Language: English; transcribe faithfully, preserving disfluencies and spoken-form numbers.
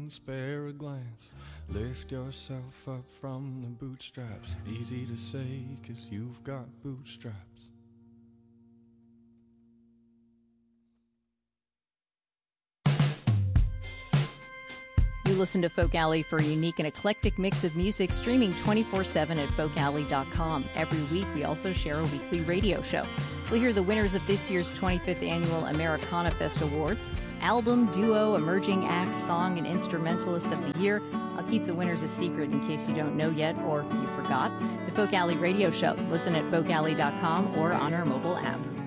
can spare a glance. Lift yourself up from the bootstraps. Easy to say, 'cause you've got bootstraps. You listen to Folk Alley for a unique and eclectic mix of music, streaming twenty-four seven at folk alley dot com. Every week, we also share a weekly radio show. We'll hear the winners of this year's twenty-fifth Annual Americana Fest Awards, album, duo, emerging act, song, and instrumentalist of the year. I'll keep the winners a secret in case you don't know yet or you forgot. The Folk Alley Radio Show. Listen at folk alley dot com or on our mobile app.